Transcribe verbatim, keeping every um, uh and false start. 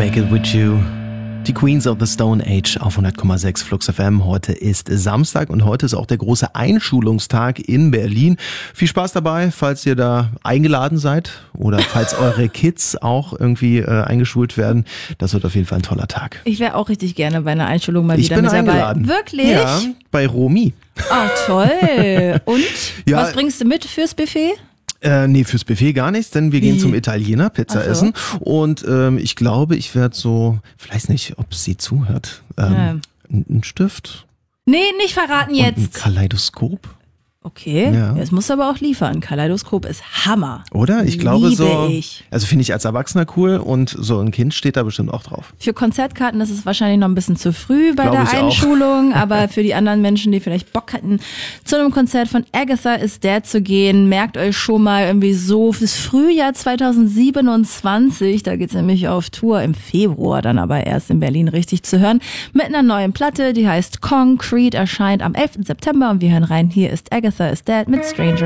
It With You. Die Queens of the Stone Age auf hundert Komma sechs Flux F M. Heute ist Samstag und heute ist auch der große Einschulungstag in Berlin. Viel Spaß dabei, falls ihr da eingeladen seid oder falls eure Kids auch irgendwie äh, eingeschult werden. Das wird auf jeden Fall ein toller Tag. Ich wäre auch richtig gerne bei einer Einschulung mal ich wieder bin mit eingeladen. dabei. Wirklich? Ja, bei Romy. Oh, toll. Und? Ja, was bringst du mit fürs Buffet? Äh, nee, fürs Buffet gar nichts, denn wir Wie? gehen zum Italiener Pizza Ach so. essen und ähm, ich glaube, ich werde so, ich weiß nicht, ob sie zuhört, ähm, Ja. ein, ein Stift Nee, nicht verraten und ein jetzt. Kaleidoskop, Okay, Ja. jetzt musst du aber auch liefern. Kaleidoskop ist Hammer. oder? Ich glaube Liebe so, ich. also finde ich als Erwachsener cool und so ein Kind steht da bestimmt auch drauf. Für Konzertkarten ist es wahrscheinlich noch ein bisschen zu früh bei Glaube der ich auch. Einschulung, aber für die anderen Menschen, die vielleicht Bock hatten, zu einem Konzert von Agatha is Dead zu gehen, merkt euch schon mal irgendwie so fürs Frühjahr zweitausendsiebenundzwanzig, da geht's nämlich auf Tour im Februar, dann aber erst in Berlin richtig zu hören, mit einer neuen Platte, die heißt Concrete, erscheint am elften September und wir hören rein, hier ist Agatha is Dead mit Stranger.